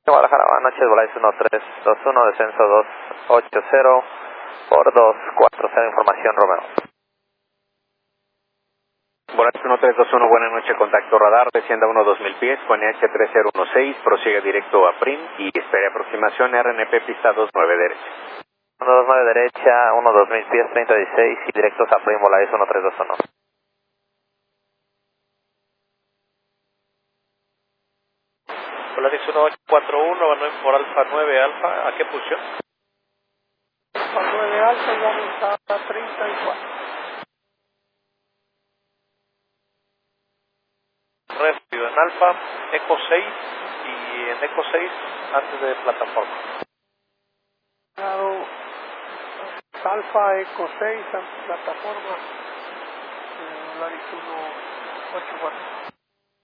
Guadalajara, buenas noches, Volaris 1321, descenso 280 por 240, información Romeo. Volaris 1321, buenas noches, contacto radar, descienda 1-2000 pies con NH3016, prosigue directo a PRIM y espere aproximación RNP pista 29 derecha. 129 derecha, 1-2000 pies, 3016 y directos a PRIM, Volaris 1321. Volaris 1841, por Alfa 9 Alfa, ¿a qué posición? Alfa 9 Alfa y vamos a 34. Rápido en Alfa, Eco 6 y en Eco 6 antes de plataforma. Alfa Eco 6 plataforma, Volaris 184.